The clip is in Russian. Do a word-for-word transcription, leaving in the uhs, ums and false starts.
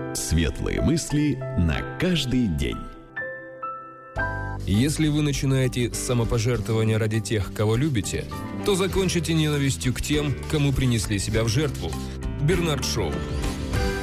Светлые мысли на каждый день. Если вы начинаете с самопожертвования ради тех, кого любите, то закончите ненавистью к тем, кому принесли себя в жертву. Бернард Шоу.